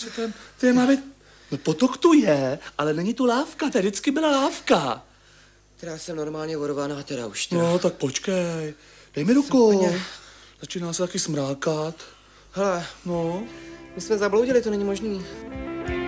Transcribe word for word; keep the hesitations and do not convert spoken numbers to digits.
Co to je? To je, má být... No potok tu je, ale není tu lávka, tady vždycky byla lávka. Teda jsem normálně vorovaná teda už. Teda. No, tak počkej. Dej mi ruku. Začíná se taky smrákat. Hele, no. my jsme zabloudili, to není možný.